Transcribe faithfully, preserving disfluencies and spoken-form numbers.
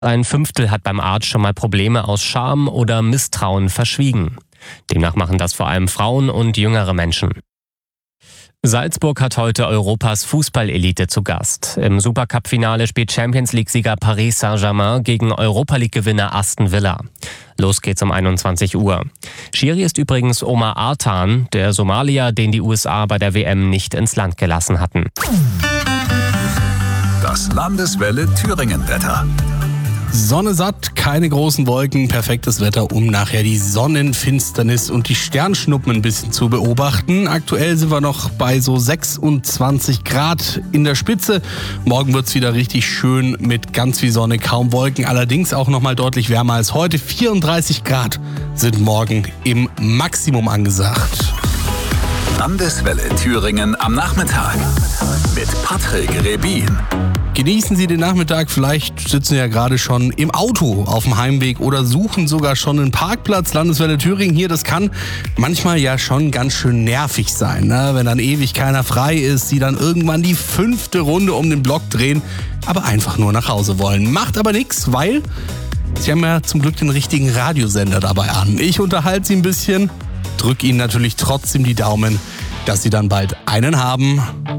Ein Fünftel hat beim Arzt schon mal Probleme aus Scham oder Misstrauen verschwiegen. Demnach machen das vor allem Frauen und jüngere Menschen. Salzburg hat heute Europas Fußballelite zu Gast. Im Supercup-Finale spielt Champions-League-Sieger Paris Saint-Germain gegen Europa-League-Gewinner Aston Villa. Los geht's um einundzwanzig Uhr. Schiri ist übrigens Omar Artan, der Somalier, den die U S A bei der W M nicht ins Land gelassen hatten. Das Landeswelle Thüringen-Wetter. Sonne satt, keine großen Wolken, perfektes Wetter, um nachher die Sonnenfinsternis und die Sternschnuppen ein bisschen zu beobachten. Aktuell sind wir noch bei so sechsundzwanzig Grad in der Spitze. Morgen wird's wieder richtig schön mit ganz viel Sonne, kaum Wolken, allerdings auch noch mal deutlich wärmer als heute. vierunddreißig Grad sind morgen im Maximum angesagt. Landeswelle Thüringen am Nachmittag mit Patrick Rebin. Genießen Sie den Nachmittag, vielleicht sitzen Sie ja gerade schon im Auto auf dem Heimweg oder suchen sogar schon einen Parkplatz. Landeswelle Thüringen hier, das kann manchmal ja schon ganz schön nervig sein, ne? Wenn dann ewig keiner frei ist, Sie dann irgendwann die fünfte Runde um den Block drehen, aber einfach nur nach Hause wollen. Macht aber nichts, weil Sie haben ja zum Glück den richtigen Radiosender dabei an. Ich unterhalte Sie ein bisschen, drücke Ihnen natürlich trotzdem die Daumen, dass Sie dann bald einen haben